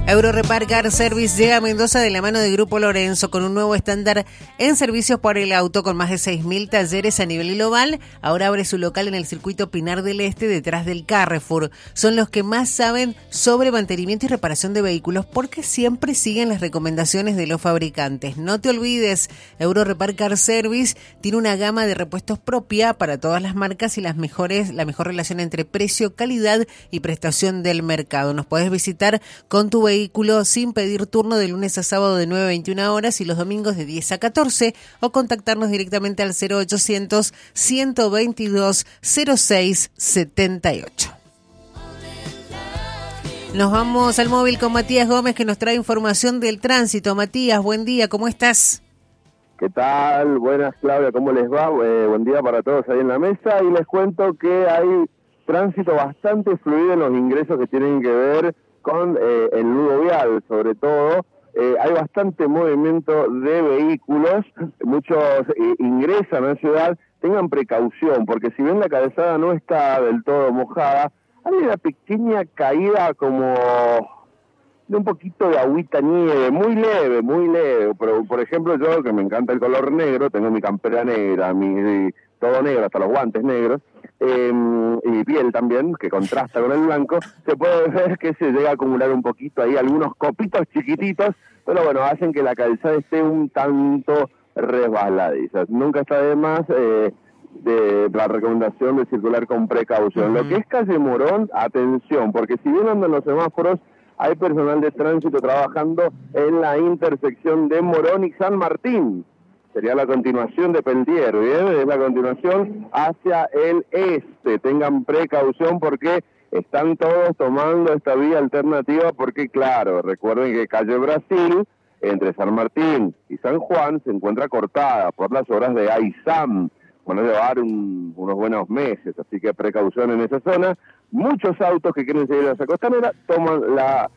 Eurorepar Car Service llega a Mendoza de la mano de Grupo Lorenzo con un nuevo estándar en servicios por el auto con más de 6.000 talleres a nivel global. Ahora abre su local en el circuito Pinar del Este detrás del Carrefour. Son los que más saben sobre mantenimiento y reparación de vehículos porque siempre siguen las recomendaciones de los fabricantes. No te olvides, Eurorepar Car Service tiene una gama de repuestos propia para todas las marcas y la mejor relación entre precio, calidad y prestación del mercado. Nos podés visitar con tu vehículo sin pedir turno de lunes a sábado de 9 a 21 horas y los domingos de 10 a 14 o contactarnos directamente al 0800 122 06 78. Nos vamos al móvil con Matías Gómez que nos trae información del tránsito. Matías, buen día, ¿cómo estás? ¿Qué tal? Buenas, Claudia, ¿cómo les va? Buen día para todos ahí en la mesa y les cuento que hay tránsito bastante fluido en los ingresos que tienen que ver con el nudo vial, sobre todo. Hay bastante movimiento de vehículos, muchos ingresan a la ciudad, tengan precaución, porque si bien la calzada no está del todo mojada, hay una pequeña caída como de un poquito de agüita nieve, muy leve, pero por ejemplo yo, que me encanta el color negro, tengo mi campera negra, todo negro, hasta los guantes negros, y mi piel también, que contrasta con el blanco, se puede ver que se llega a acumular un poquito ahí, algunos copitos chiquititos, pero bueno, hacen que la calzada esté un tanto resbaladiza. Nunca está de más de la recomendación de circular con precaución. Lo que es calle Morón, atención, porque si bien andan los semáforos, hay personal de tránsito trabajando en la intersección de Morón y San Martín. Sería la continuación de Peltier, ¿bien? Es la continuación hacia el este. Tengan precaución porque están todos tomando esta vía alternativa porque, claro, recuerden que calle Brasil, entre San Martín y San Juan, se encuentra cortada por las obras de AISAM. Van a llevar unos buenos meses, así que precaución en esa zona. Muchos autos que quieren seguir a esa costanera toman la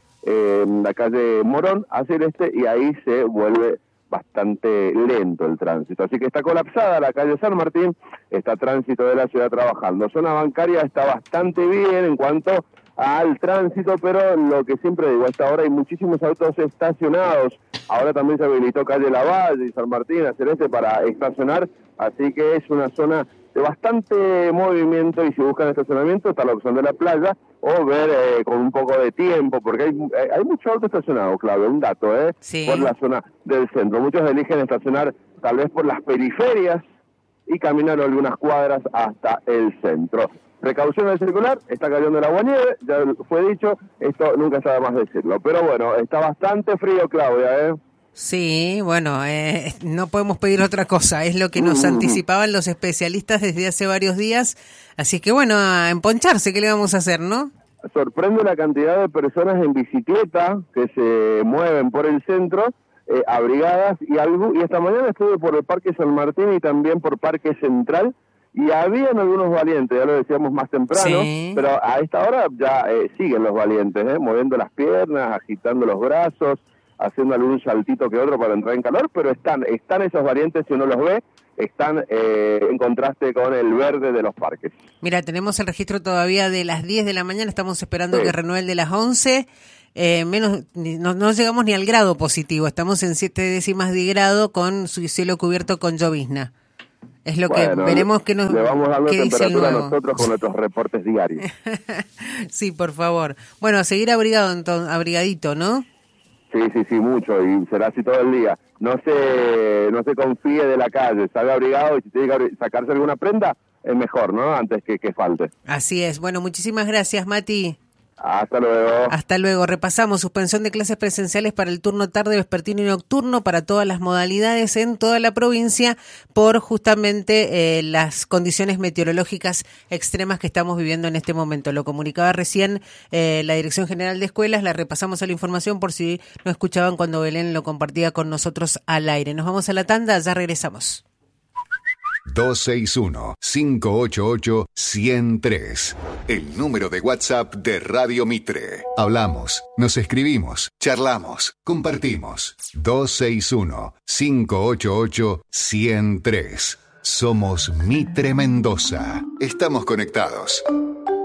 calle Morón hacia el este y ahí se vuelve bastante lento el tránsito. Así que está colapsada la calle San Martín, está tránsito de la ciudad trabajando. Zona bancaria está bastante bien en cuanto al tránsito, pero lo que siempre digo, hasta ahora hay muchísimos autos estacionados. Ahora también se habilitó calle Lavalle y San Martín hacia el este para estacionar, así que es una zona de bastante movimiento y si buscan estacionamiento está la opción de la playa o ver con un poco de tiempo, porque hay mucho auto estacionado, Claudio, un dato, sí, por la zona del centro. Muchos eligen estacionar tal vez por las periferias y caminar algunas cuadras hasta el centro. Precaución al circular, está cayendo el agua-nieve, ya fue dicho, esto nunca está de más decirlo. Pero bueno, está bastante frío, Claudia, Sí, bueno, no podemos pedir otra cosa, es lo que nos anticipaban los especialistas desde hace varios días, así que bueno, a emponcharse, ¿qué le vamos a hacer, no? Sorprende la cantidad de personas en bicicleta que se mueven por el centro, abrigadas, y esta mañana estuve por el Parque San Martín y también por Parque Central, y habían algunos valientes, ya lo decíamos más temprano, sí, pero a esta hora ya siguen los valientes, moviendo las piernas, agitando los brazos, haciendo algún saltito que otro para entrar en calor, pero están esos variantes, si uno los ve, están en contraste con el verde de los parques. Mira, tenemos el registro todavía de las 10 de la mañana, estamos esperando que renueve el de las 11, no llegamos ni al grado positivo, estamos en 7 décimas de grado con su cielo cubierto con llovizna. Es lo que veremos que nos le vamos dando qué dice el temperatura nuevo. A nosotros con nuestros reportes diarios. Sí, por favor. Bueno, a seguir abrigadito, ¿no? Sí, mucho, y será así todo el día. No se confíe de la calle, salga abrigado y si tiene que sacarse alguna prenda, es mejor, ¿no? Antes que falte. Así es. Bueno, muchísimas gracias, Mati. Hasta luego. Hasta luego. Repasamos suspensión de clases presenciales para el turno tarde, vespertino y nocturno para todas las modalidades en toda la provincia por justamente las condiciones meteorológicas extremas que estamos viviendo en este momento. Lo comunicaba recién la Dirección General de Escuelas, la repasamos a la información por si no escuchaban cuando Belén lo compartía con nosotros al aire. Nos vamos a la tanda, ya regresamos. 261-588-103. El número de WhatsApp de Radio Mitre. Hablamos, nos escribimos, charlamos, compartimos. 261-588-103. Somos Mitre Mendoza. Estamos conectados.